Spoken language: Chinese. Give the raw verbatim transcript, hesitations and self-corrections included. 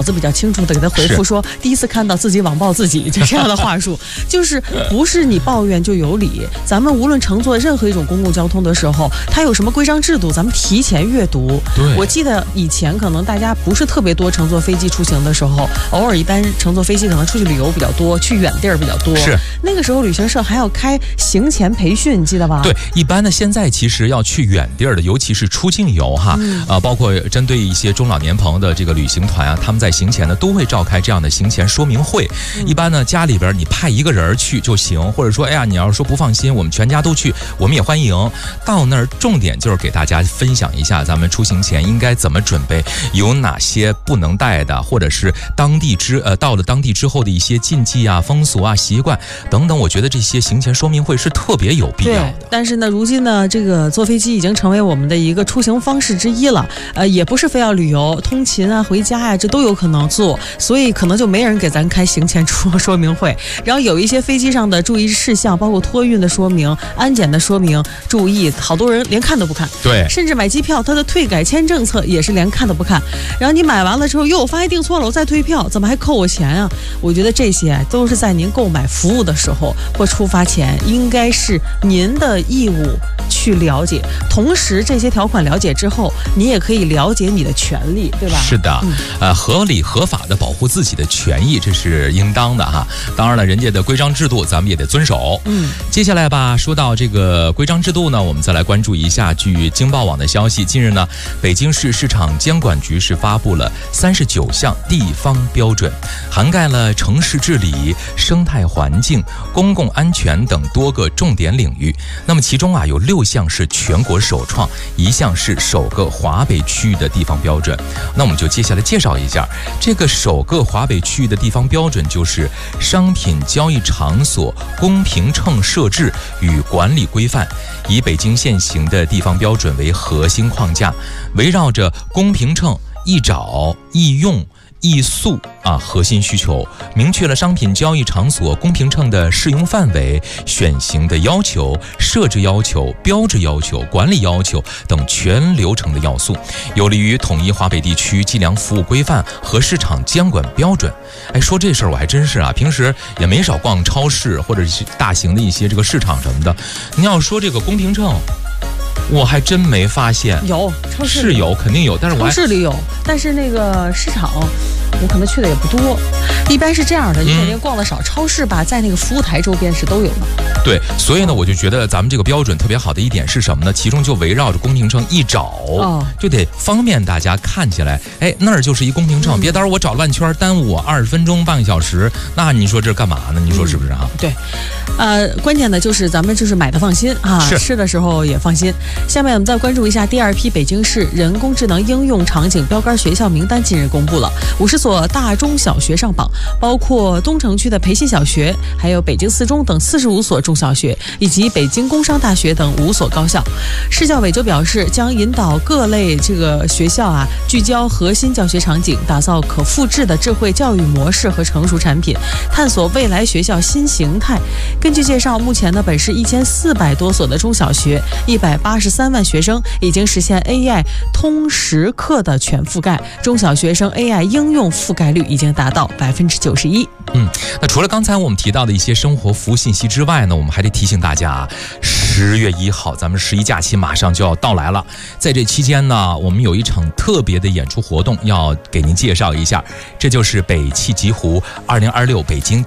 子比较清楚的给他回复说，第一次看到自己网暴自己，就这样的话术，就是不是你抱怨就有理。咱们无论乘坐任何一种公共交通的时候，它有什么规章制度，咱们提前阅读。 对， 我记得以前可能大家不是特别多乘坐飞机出行的时候，偶尔一般乘坐飞机可能出去旅游比较多，去远地儿比较多。 是那个时候旅行社还要开行前培训，你记得吧？ 对，一般呢，现在其实要去远地儿的，尤其是出境游哈，嗯、呃，包括针对一些中老年朋友的这个旅行团啊，他们在行前呢都会召开这样的行前说明会。嗯、一般呢，家里边你派一个人去就行，或者说，哎呀，你要是说不放心，我们全家都去，我们也欢迎。到那儿重点就是给大家分享一下，咱们出行前应该怎么准备，有哪些不能带的，或者是当地之呃到了当地之后的一些禁忌啊、风俗啊、习惯等等。我觉得这些行前说明会是特别有必要的。 但是呢，如今呢，这个坐飞机已经成为我们的一个出行方式之一了。呃，也不是非要旅游、通勤啊、回家呀、啊，这都有可能做，所以可能就没人给咱开行前出说明会。然后有一些飞机上的注意事项，包括托运的说明、安检的说明，注意，好多人连看都不看。 对， 甚至买机票，它的退改签政策也是连看都不看。然后你买完了之后，哟，我发现订错了，我再退票，怎么还扣我钱啊？我觉得这些都是在您购买服务的时候或出发前，应该是您的义务去了解。同时，这些条款了解之后，你也可以了解你的权利，对吧？ 是的，嗯、呃，合理合法的保护自己的权益，这是应当的哈。当然了，人家的规章制度咱们也得遵守。嗯，接下来吧，说到这个规章制度呢，我们再来关注一下。据经报网的消息，近日呢，北京市市场监管局是发布了三十九项地方标准，涵盖了城市治理、生态环境、公共安全等多个重点领域。那么其中啊，有六项是全国首创，一项是首个华北区域的地方标准。那我们就接下来介绍一下这个首个华北区域的地方标准，就是商品交易场所公平秤设置与管理规范，以北京现行的地方标准为核心框架，围绕着公平秤、易找、易用、易速啊核心需求，明确了商品交易场所公平秤的适用范围、选型的要求、设置要求、标志要求、管理要求等全流程的要素，有利于统一华北地区计量服务规范和市场监管标准。哎，说这事儿我还真是啊，平时也没少逛超市或者是大型的一些这个市场什么的。你要说这个公平秤，我还真没发现。 有超市是有，肯定有，但是我超市里有，但是那个市场我可能去的也不多。一般是这样的，你肯定逛的少。嗯、超市吧，在那个服务台周边是都有的。 对，所以呢，我就觉得咱们这个标准特别好的一点是什么呢？其中就围绕着公平秤一找，哦、就得方便大家看起来，哎，那儿就是一公平秤，嗯、别到时候我找乱圈，耽误我二十分钟、半个小时，那你说这干嘛呢？你说是不是啊？ 嗯、对，呃，关键的就是咱们就是买的放心啊，吃的时候也放心。下面我们再关注一下第二批北京市人工智能应用场景标杆学校名单，近日公布了五十所大中小学上榜，包括东城区的培新小学，还有北京四中等四十五所中小学，以及北京工商大学等五所高校。市教委就表示，将引导各类这个学校啊，聚焦核心教学场景，打造可复制的智慧教育模式和成熟产品，探索未来学校新形态。根据介绍，目前呢，本市一千四百多所的中小学，一百八十三万学生已经实现 A I 通识课的全覆盖，中小学生 A I 应用覆盖率已经达到百分之九十一。 嗯，那除了刚才我们提到的一些生活服务信息之外呢，我们还得提醒大家啊，十月一号咱们十一假期马上就要到来了。在这期间呢，我们有一场特别的演出活动要给您介绍一下，这就是北汽极狐二零二六北京